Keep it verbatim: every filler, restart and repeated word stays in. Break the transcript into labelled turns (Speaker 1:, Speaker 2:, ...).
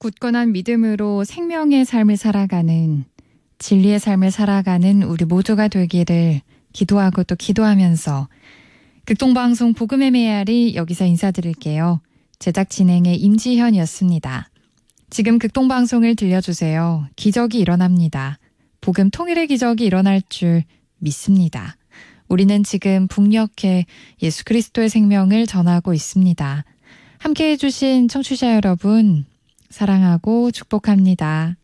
Speaker 1: 굳건한 믿음으로 생명의 삶을 살아가는, 진리의 삶을 살아가는 우리 모두가 되기를 기도하고 또 기도하면서 극동방송 복음의 메아리 여기서 인사드릴게요. 제작 진행의 임지현이었습니다. 지금 극동방송을 들려주세요. 기적이 일어납니다. 복음 통일의 기적이 일어날 줄 믿습니다. 우리는 지금 북녘에 예수 그리스도의 생명을 전하고 있습니다. 함께해 주신 청취자 여러분, 사랑하고 축복합니다.